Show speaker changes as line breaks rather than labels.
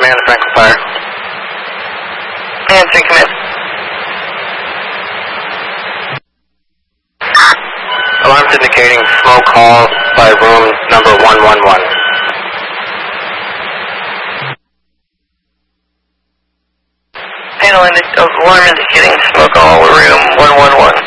command, Franklin Fire.
Answering command.
Alarms indicating smoke hall by room number 111.
Panel alarm indicating smoke hall room 111.